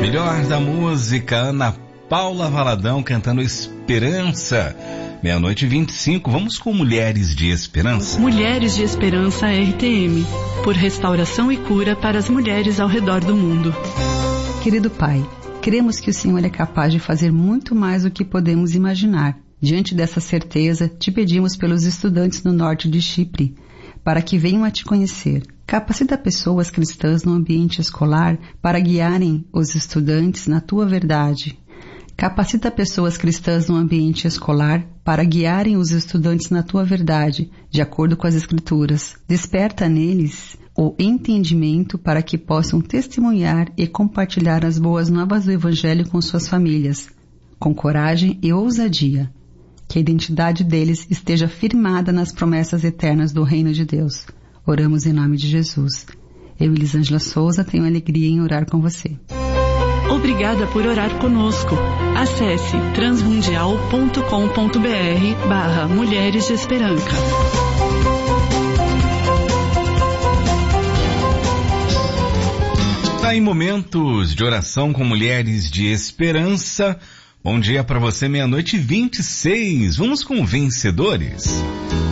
Melhor da música, Ana Paula Valadão cantando Esperança. 00:25, vamos com Mulheres de Esperança. Mulheres de Esperança RTM, por restauração e cura para as mulheres ao redor do mundo. Querido Pai, cremos que o Senhor é capaz de fazer muito mais do que podemos imaginar. Diante dessa certeza, te pedimos pelos estudantes no norte de Chipre, para que venham a te conhecer. Capacita pessoas cristãs no ambiente escolar para guiarem os estudantes na tua verdade. Capacita pessoas cristãs no ambiente escolar para guiarem os estudantes na tua verdade, de acordo com as Escrituras. Desperta neles o entendimento para que possam testemunhar e compartilhar as boas novas do Evangelho com suas famílias, com coragem e ousadia. Que a identidade deles esteja firmada nas promessas eternas do Reino de Deus. Oramos em nome de Jesus. Eu, Elisângela Souza, tenho alegria em orar com você. Obrigada por orar conosco. Acesse transmundial.com.br/Mulheres de Esperança. Está em momentos de oração com Mulheres de Esperança. Bom dia para você, 00:26. Vamos com vencedores.